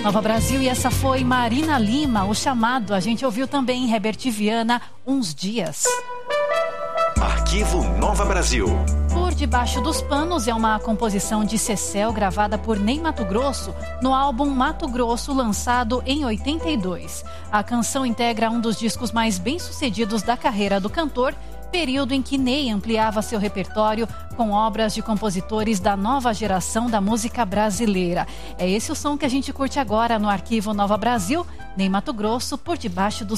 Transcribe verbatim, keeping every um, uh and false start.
Nova Brasil, e essa foi Marina Lima, O Chamado. A gente ouviu também Herbert Viana, Uns Dias. Arquivo Nova Brasil. Por Debaixo dos Panos é uma composição de Cecel gravada por Ney Matogrosso no álbum Mato Grosso, lançado em oitenta e dois. A canção integra um dos discos mais bem-sucedidos da carreira do cantor, período em que Ney ampliava seu repertório com obras de compositores da nova geração da música brasileira. É esse o som que a gente curte agora no Arquivo Nova Brasil, Ney Matogrosso, Por Debaixo dos